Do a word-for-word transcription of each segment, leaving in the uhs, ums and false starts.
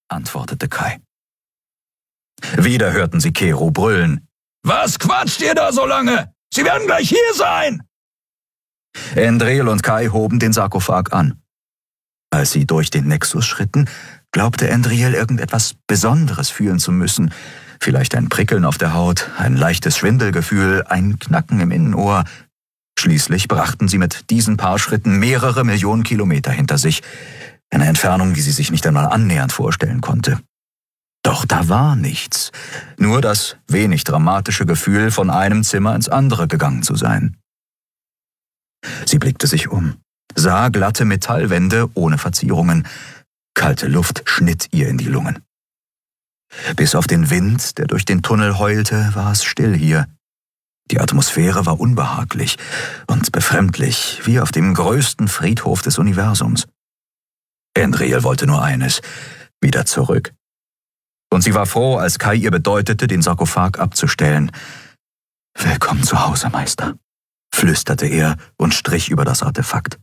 antwortete Kai. Wieder hörten sie Kero brüllen. »Was quatscht ihr da so lange? Sie werden gleich hier sein!« Endril und Kai hoben den Sarkophag an. Als sie durch den Nexus schritten, glaubte Endril irgendetwas Besonderes fühlen zu müssen. Vielleicht ein Prickeln auf der Haut, ein leichtes Schwindelgefühl, ein Knacken im Innenohr. Schließlich brachten sie mit diesen paar Schritten mehrere Millionen Kilometer hinter sich. Eine Entfernung, die sie sich nicht einmal annähernd vorstellen konnte. Doch da war nichts. Nur das wenig dramatische Gefühl, von einem Zimmer ins andere gegangen zu sein. Sie blickte sich um, sah glatte Metallwände ohne Verzierungen. Kalte Luft schnitt ihr in die Lungen. Bis auf den Wind, der durch den Tunnel heulte, war es still hier. Die Atmosphäre war unbehaglich und befremdlich, wie auf dem größten Friedhof des Universums. Endril wollte nur eines, wieder zurück. Und sie war froh, als Kai ihr bedeutete, den Sarkophag abzustellen. »Willkommen zu Hause, Meister«, flüsterte er und strich über das Artefakt.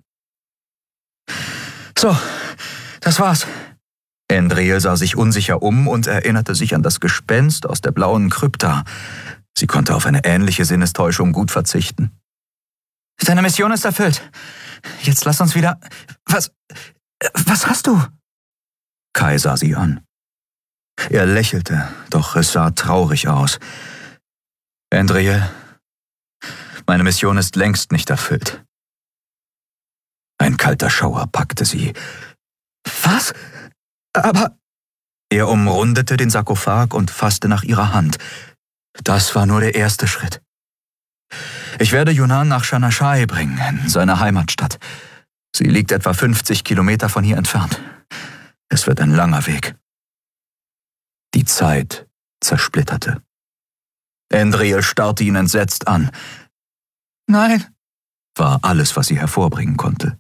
»So, das war's.« Endril sah sich unsicher um und erinnerte sich an das Gespenst aus der blauen Krypta. Sie konnte auf eine ähnliche Sinnestäuschung gut verzichten. »Deine Mission ist erfüllt. Jetzt lass uns wieder... Was... Was hast du?« Kai sah sie an. Er lächelte, doch es sah traurig aus. »Endril, meine Mission ist längst nicht erfüllt.« Ein kalter Schauer packte sie. »Was? Aber...« Er umrundete den Sarkophag und fasste nach ihrer Hand. Das war nur der erste Schritt. »Ich werde Yunan nach Shanashai bringen, in seine Heimatstadt. Sie liegt etwa fünfzig Kilometer von hier entfernt. Es wird ein langer Weg.« Die Zeit zersplitterte. Endril starrte ihn entsetzt an. »Nein«, war alles, was sie hervorbringen konnte.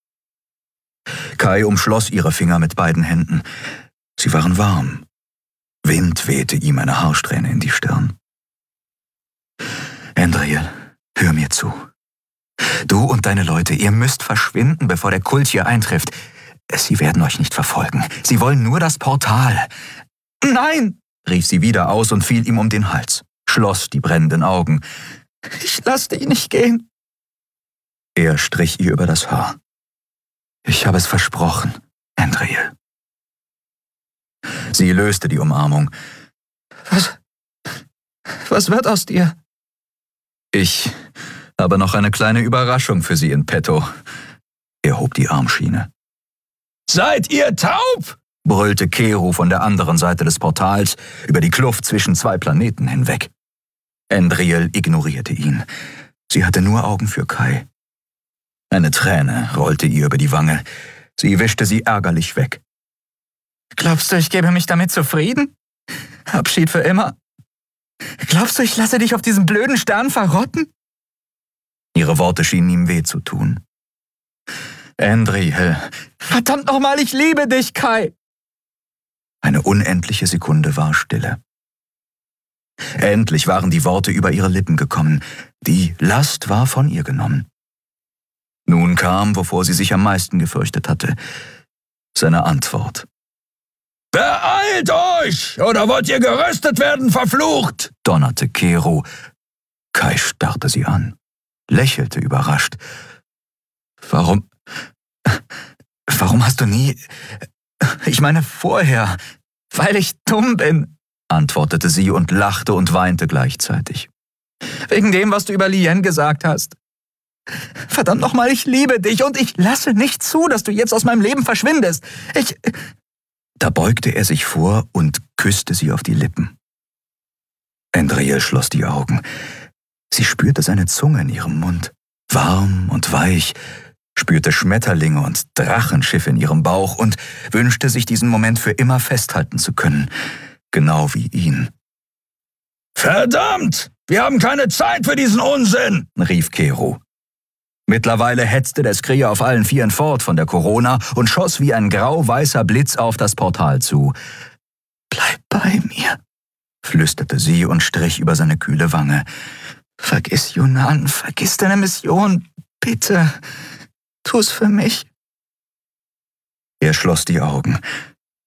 Kai umschloss ihre Finger mit beiden Händen. Sie waren warm. Wind wehte ihm eine Haarsträhne in die Stirn. »Endril, hör mir zu. Du und deine Leute, ihr müsst verschwinden, bevor der Kult hier eintrifft. Sie werden euch nicht verfolgen. Sie wollen nur das Portal.« »Nein«, rief sie wieder aus und fiel ihm um den Hals, schloss die brennenden Augen. »Ich lass dich nicht gehen.« Er strich ihr über das Haar. »Ich habe es versprochen, Endril.« Sie löste die Umarmung. »Was... was wird aus dir?« »Ich habe noch eine kleine Überraschung für Sie in petto.« Er hob die Armschiene. »Seid ihr taub?« brüllte Kero von der anderen Seite des Portals über die Kluft zwischen zwei Planeten hinweg. Endril ignorierte ihn. Sie hatte nur Augen für Kai. Eine Träne rollte ihr über die Wange. Sie wischte sie ärgerlich weg. »Glaubst du, ich gebe mich damit zufrieden? Abschied für immer? Glaubst du, ich lasse dich auf diesem blöden Stern verrotten?« Ihre Worte schienen ihm weh zu tun. »Endril, verdammt nochmal, ich liebe dich, Kai!« Eine unendliche Sekunde war Stille. Endlich waren die Worte über ihre Lippen gekommen. Die Last war von ihr genommen. Nun kam, wovor sie sich am meisten gefürchtet hatte, seine Antwort. »Beeilt euch, oder wollt ihr geröstet werden, verflucht!« donnerte Kero. Kai starrte sie an, lächelte überrascht. »Warum... warum hast du nie... Ich meine vorher, weil ich dumm bin«, antwortete sie und lachte und weinte gleichzeitig. »Wegen dem, was du über Lien gesagt hast. Verdammt nochmal, ich liebe dich und ich lasse nicht zu, dass du jetzt aus meinem Leben verschwindest. Ich...« Da beugte er sich vor und küsste sie auf die Lippen. Endril schloss die Augen. Sie spürte seine Zunge in ihrem Mund, warm und weich, spürte Schmetterlinge und Drachenschiffe in ihrem Bauch und wünschte sich diesen Moment für immer festhalten zu können, genau wie ihn. »Verdammt! Wir haben keine Zeit für diesen Unsinn!« rief Kero. Mittlerweile hetzte der Skrier auf allen Vieren fort von der Corona und schoss wie ein grau-weißer Blitz auf das Portal zu. »Bleib bei mir«, flüsterte sie und strich über seine kühle Wange. »Vergiss Yunan, vergiss deine Mission, bitte, tu's für mich.« Er schloss die Augen.